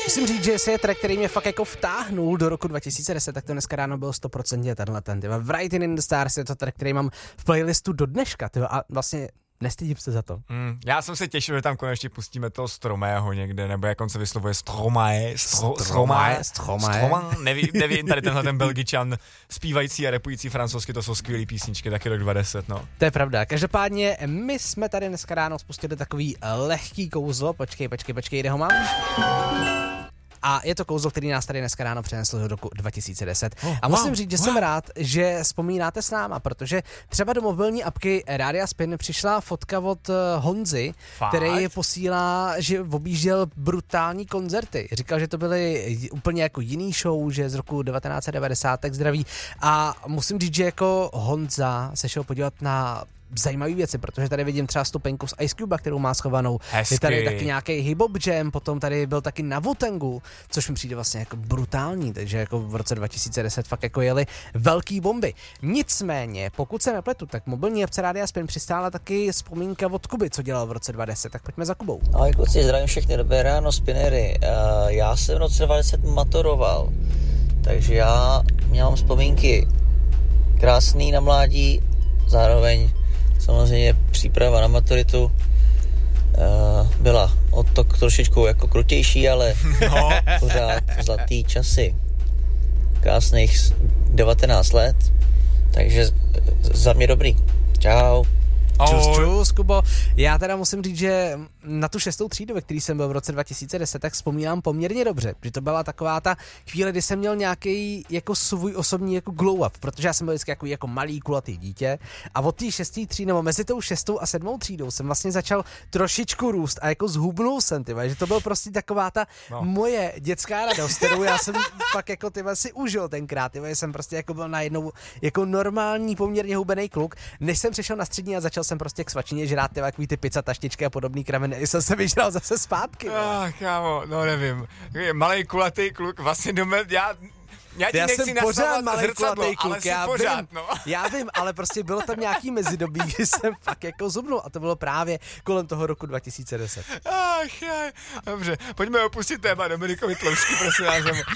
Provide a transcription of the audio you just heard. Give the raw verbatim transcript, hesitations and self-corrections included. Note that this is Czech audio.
Musím říct, že jestli je track, který mě fakt jako vtáhnul do roku dva tisíce deset, tak to dneska ráno byl sto procent tenhle ten, tyva. Writing in the Stars je to track, který mám v playlistu do dneška, tyva, a vlastně nestydím se za to. Mm, já jsem se těšil, že tam konečně pustíme toho Stromého někde, nebo jak on se vyslovuje, Stromae, Stro, Stromae, Stromae, nevím, nevím, tady tenhle ten Belgičan, zpívající a repující francouzsky, to jsou skvělý písničky, taky rok dvacet deset, no. To je pravda, každopádně my jsme tady dneska ráno spustili takový lehký kouzlo, počkej, počkej, počkej, kde ho mám? A je to kouzlo, který nás tady dneska ráno přenesl do roku dva tisíce deset. Oh, a musím wow, říct, že wow. jsem rád, že vzpomínáte s náma, protože třeba do mobilní apky Rádia Spin přišla fotka od Honzy, Fakt? který posílá, že objížděl brutální koncerty. Říkal, že to byly úplně jako jiný show, že z roku devatenáct set devadesát, tak zdraví. A musím říct, že jako Honza se šel podívat na zajímavé věci, protože tady vidím třeba stupenku z Ice Cube, kterou má schovanou. Hezky. Je tady taky nějaký hip-hop jam, potom tady byl taky na Wu-Tangu, což mi přijde vlastně jako brutální, takže jako v roce dva tisíce deset fakt jako jeli velký bomby. Nicméně, pokud se nepletu, tak mobilní apce Rádia Spin přistála taky vzpomínka od Kuby, co dělal v roce dva tisíce deset, tak pojďme za Kubou. Ahoj kluci, zdravím všechny, dobré ráno, spinery. Uh, já jsem v roce dva tisíce deset matoroval, takže já měl vzpomínky krásný na mládí, zároveň samozřejmě příprava na maturitu uh, byla o to trošičku jako krutější, ale no. pořád zlatý časy. Krásných devatenáct let, takže za mě dobrý. Čau. Čus, čus, Kubo. Já teda musím říct, že na tu šestou třídu, ve který jsem byl v roce dva tisíce deset, tak vzpomínám poměrně dobře, že to byla taková ta chvíle, kdy jsem měl nějaký jako svůj osobní jako glow up, protože já jsem byl vždycky jako, jako malý kulatý dítě a od té šesté třídy, nebo mezi tou šestou a sedmou třídou jsem vlastně začal trošičku růst a jako zhubnul jsem, tyva, že to byl prostě taková ta no. moje dětská radost, kterou já jsem fakt jako tyva si užil tenkrát, tyva, že jsem prostě jako byl najednou jako normální, poměrně hubený kluk, než jsem přešel na střední a začal jsem prostě k svačině žrát tyva, takový ty pizza, taštičky a podobný kraviny, jsem se vyžral zase zpátky. Ach, kámo, no nevím. Malej kulatý kluk, vlastně doma, já... Já, já jsem pořád malý kulatý kluk, já pořád, vím, no. já vím, ale prostě bylo tam nějaký mezidobí, kdy jsem fakt jako zubnul a to bylo právě kolem toho roku dva tisíce deset. Ach, jaj. Dobře, pojďme opustit téma Dominikovi Tloušky, prosím vás.